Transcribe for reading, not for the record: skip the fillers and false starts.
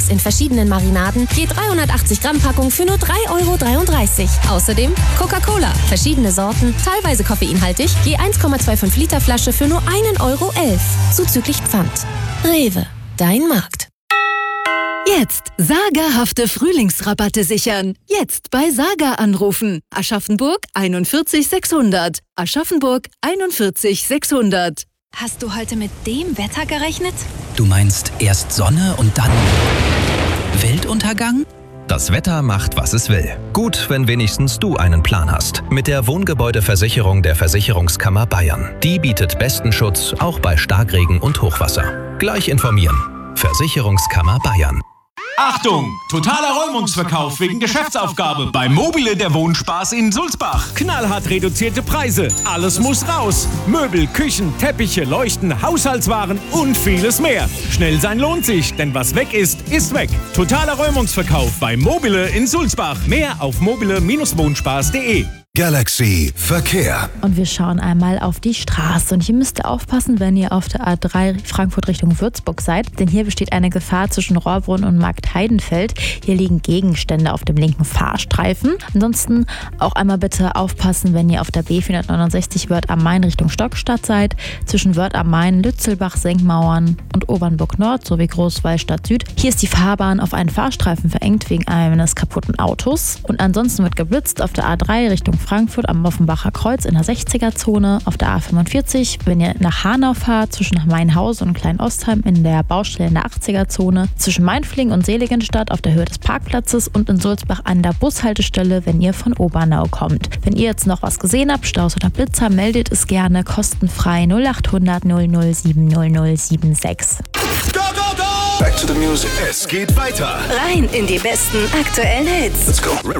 Lachs in verschiedenen Marinaden, je 380 Gramm Packung für nur 3,33 €. Außerdem Coca-Cola, verschiedene Sorten, teilweise koffeinhaltig, je 1,25 Liter Flasche für nur 1,11 €. Zuzüglich Pfand. Rewe, dein Markt. Jetzt sagerhafte Frühlingsrabatte sichern. Jetzt bei Saga anrufen. Aschaffenburg 41 600. Aschaffenburg 41 600. Hast du heute mit dem Wetter gerechnet? Du meinst erst Sonne und dann Weltuntergang? Das Wetter macht, was es will. Gut, wenn wenigstens du einen Plan hast. Mit der Wohngebäudeversicherung der Versicherungskammer Bayern. Die bietet besten Schutz, auch bei Starkregen und Hochwasser. Gleich informieren. Versicherungskammer Bayern. Achtung! Totaler Räumungsverkauf wegen Geschäftsaufgabe bei Mobile der Wohnspaß in Sulzbach. Knallhart reduzierte Preise. Alles muss raus. Möbel, Küchen, Teppiche, Leuchten, Haushaltswaren und vieles mehr. Schnell sein lohnt sich, denn was weg ist, ist weg. Totaler Räumungsverkauf bei Mobile in Sulzbach. Mehr auf mobile-wohnspaß.de. Galaxy Verkehr. Und wir schauen einmal auf die Straße. Und hier müsst ihr aufpassen, wenn ihr auf der A3 Frankfurt Richtung Würzburg seid. Denn hier besteht eine Gefahr zwischen Rohrbrunn und Marktheidenfeld. Hier liegen Gegenstände auf dem linken Fahrstreifen. Ansonsten auch einmal bitte aufpassen, wenn ihr auf der B469 Wörth am Main Richtung Stockstadt seid. Zwischen Wörth am Main, Lützelbach, Senkmauern und Obernburg Nord sowie Großwallstadt Süd. Hier ist die Fahrbahn auf einen Fahrstreifen verengt wegen eines kaputten Autos. Und ansonsten wird geblitzt auf der A3 Richtung Frankfurt am Offenbacher Kreuz in der 60er-Zone, auf der A45, wenn ihr nach Hanau fahrt, zwischen Mainhausen und Kleinostheim in der Baustelle in der 80er-Zone, zwischen Mainflingen und Seligenstadt auf der Höhe des Parkplatzes und in Sulzbach an der Bushaltestelle, wenn ihr von Obernau kommt. Wenn ihr jetzt noch was gesehen habt, Staus oder Blitzer, meldet es gerne kostenfrei 0800 007 0076. Go, go, go! Back to the music. Es geht weiter. Rein in die besten aktuellen Hits. Let's go.